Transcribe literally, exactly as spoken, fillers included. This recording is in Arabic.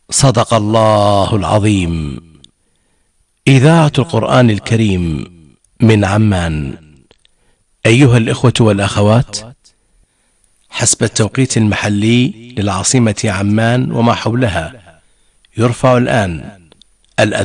صدق الله العظيم. إذاعة القرآن الكريم من عمان. أيها الإخوة والأخوات، حسب التوقيت المحلي للعاصمة عمان وما حولها، يرفع الآن الأذان